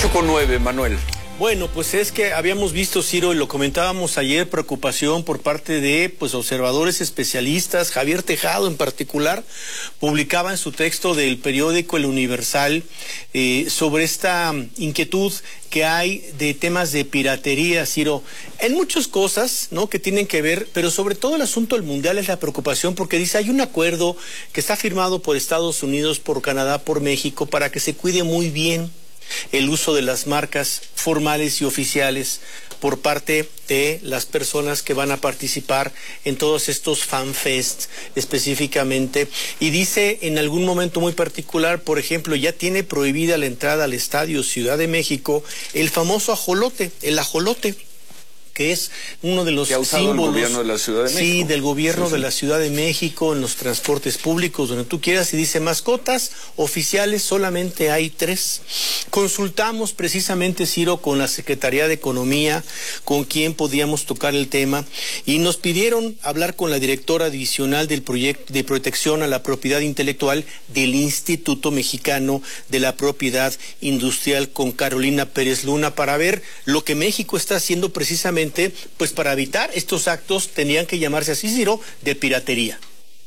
8:09, Manuel. Bueno, pues es que habíamos visto, Ciro, y lo comentábamos ayer, preocupación por parte de observadores especialistas. Javier Tejado, en particular, publicaba en su texto del periódico El Universal sobre esta inquietud que hay de temas de piratería, Ciro, en muchas cosas, ¿no?, que tienen que ver, pero sobre todo el asunto del mundial es la preocupación, porque dice, hay un acuerdo que está firmado por Estados Unidos, por Canadá, por México, para que se cuide muy bien el uso de las marcas formales y oficiales por parte de las personas que van a participar en todos estos fanfests específicamente. Y dice en algún momento muy particular, por ejemplo, ya tiene prohibida la entrada al Estadio Ciudad de México el famoso ajolote, el ajolote, que es uno de los símbolos del gobierno de la Ciudad de México. Sí, del gobierno de la Ciudad de México, en los transportes públicos, donde tú quieras, y dice, mascotas oficiales solamente hay 3. Consultamos precisamente, Ciro, con la Secretaría de Economía, con quien podíamos tocar el tema, y nos pidieron hablar con la directora divisional del proyecto de protección a la propiedad intelectual del Instituto Mexicano de la Propiedad Industrial, con Carolina Pérez Luna, para ver lo que México está haciendo precisamente, pues para evitar estos actos, tenían que llamarse así, Ciro, de piratería.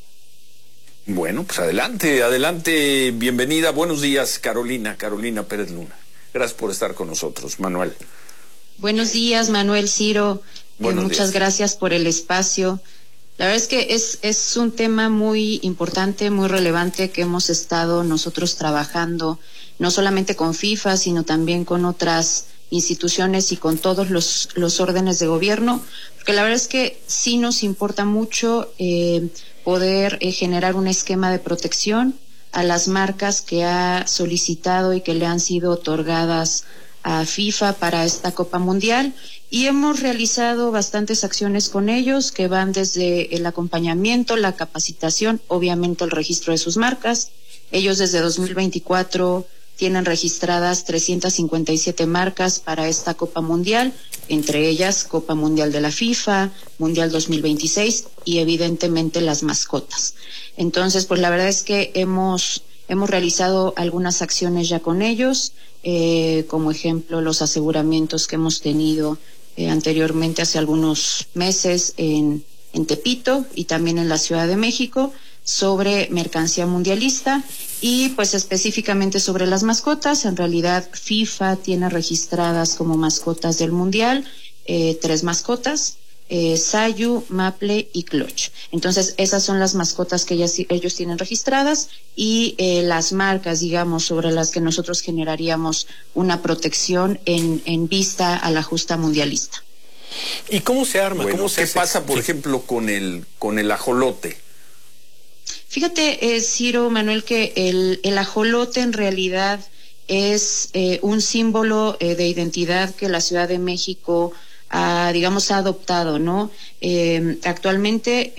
Bueno, pues adelante, bienvenida, buenos días, Carolina Pérez Luna. Gracias por estar con nosotros, Manuel. Buenos días, Manuel, Ciro, muchas gracias por el espacio. La verdad es que es un tema muy importante, muy relevante, que hemos estado nosotros trabajando, no solamente con FIFA, sino también con otras instituciones y con todos los órdenes de gobierno, porque la verdad es que sí nos importa mucho poder generar un esquema de protección a las marcas que ha solicitado y que le han sido otorgadas a FIFA para esta Copa Mundial, y hemos realizado bastantes acciones con ellos que van desde el acompañamiento, la capacitación, obviamente el registro de sus marcas. Ellos desde 2024 tienen registradas 357 marcas para esta Copa Mundial, entre ellas Copa Mundial de la FIFA, Mundial 2026 y evidentemente las mascotas. Entonces, pues la verdad es que hemos realizado algunas acciones ya con ellos, como ejemplo los aseguramientos que hemos tenido anteriormente hace algunos meses en Tepito y también en la Ciudad de México sobre mercancía mundialista. Y pues específicamente sobre las mascotas, en realidad FIFA tiene registradas como mascotas del Mundial 3 mascotas, Sayu, Maple y Clutch. Entonces esas son las mascotas que ellos tienen registradas, y las marcas, digamos, sobre las que nosotros generaríamos una protección en vista a la justa mundialista. ¿Y cómo se arma? Bueno, ¿qué pasa, por ejemplo, con el ajolote? Fíjate, Ciro, Manuel, que el ajolote en realidad es un símbolo de identidad que la Ciudad de México ha adoptado, ¿no? Actualmente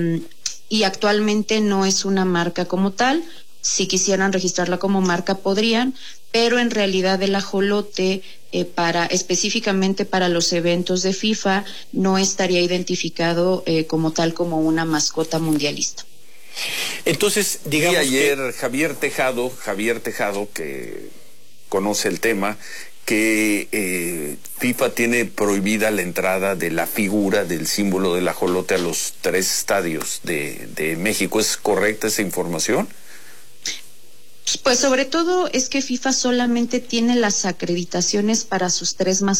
no es una marca como tal. Si quisieran registrarla como marca podrían, pero en realidad el ajolote específicamente para los eventos de FIFA no estaría identificado como tal, como una mascota mundialista. Entonces, digamos, y ayer Javier Tejado, que conoce el tema, que FIFA tiene prohibida la entrada de la figura del símbolo del ajolote a los 3 estadios de México. ¿Es correcta esa información? Pues sobre todo es que FIFA solamente tiene las acreditaciones para sus 3 mascotas.